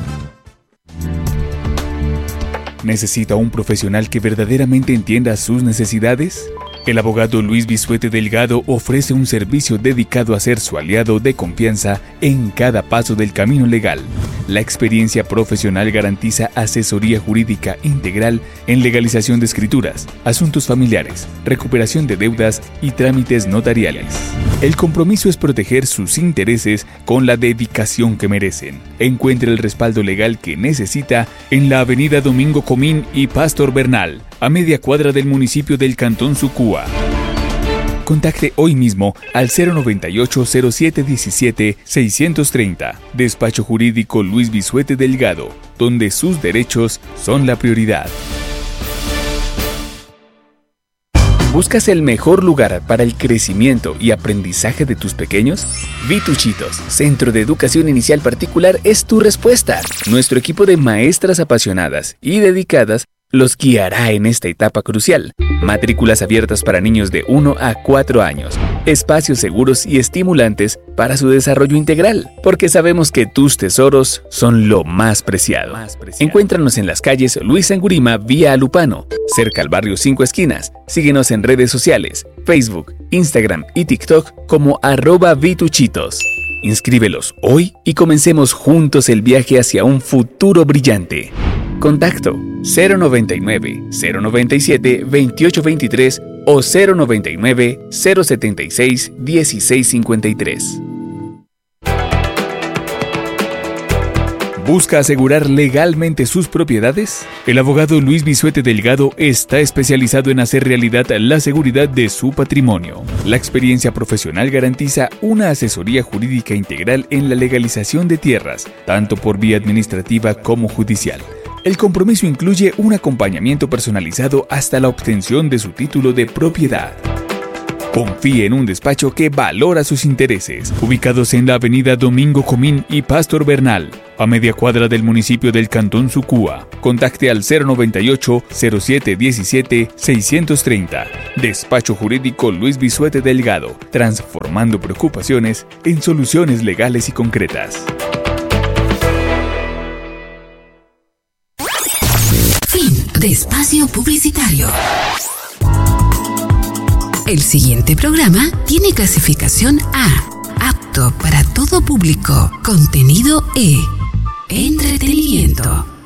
¿Necesita un profesional que verdaderamente entienda sus necesidades? El abogado Luis Bisuete Delgado ofrece un servicio dedicado a ser su aliado de confianza en cada paso del camino legal. La experiencia profesional garantiza asesoría jurídica integral en legalización de escrituras, asuntos familiares, recuperación de deudas y trámites notariales. El compromiso es proteger sus intereses con la dedicación que merecen. Encuentre el respaldo legal que necesita en la avenida Domingo Comín y Pastor Bernal, a media cuadra del municipio del Cantón Sucúa. Contacte hoy mismo al cero noventa y ocho, cero siete diecisiete, seiscientos treinta. Despacho Jurídico Luis Bisuete Delgado, donde sus derechos son la prioridad. ¿Buscas el mejor lugar para el crecimiento y aprendizaje de tus pequeños? Vituchitos, Centro de Educación Inicial Particular, es tu respuesta. Nuestro equipo de maestras apasionadas y dedicadas los guiará en esta etapa crucial. Matrículas abiertas para niños de uno a cuatro años. Espacios seguros y estimulantes para su desarrollo integral, porque sabemos que tus tesoros son lo más preciado. Encuéntranos en las calles Luis Angurima vía Alupano, cerca al barrio Cinco Esquinas. Síguenos en redes sociales, Facebook, Instagram y TikTok como arroba Vituchitos. Inscríbelos hoy y comencemos juntos el viaje hacia un futuro brillante. Contacto cero noventa y nueve, cero noventa y siete, veintiocho veintitrés o cero noventa y nueve, cero setenta y seis, dieciséis cincuenta y tres. ¿Busca asegurar legalmente sus propiedades? El abogado Luis Bisuete Delgado está especializado en hacer realidad la seguridad de su patrimonio. La experiencia profesional garantiza una asesoría jurídica integral en la legalización de tierras, tanto por vía administrativa como judicial. El compromiso incluye un acompañamiento personalizado hasta la obtención de su título de propiedad. Confíe en un despacho que valora sus intereses, ubicados en la avenida Domingo Comín y Pastor Bernal, a media cuadra del municipio del Cantón Sucúa. Contacte al cero noventa y ocho, cero siete diecisiete, seiscientos treinta. Despacho Jurídico Luis Bisuete Delgado, transformando preocupaciones en soluciones legales y concretas. Fin de espacio publicitario. El siguiente programa tiene clasificación A, apto para todo público, contenido E, entretenimiento.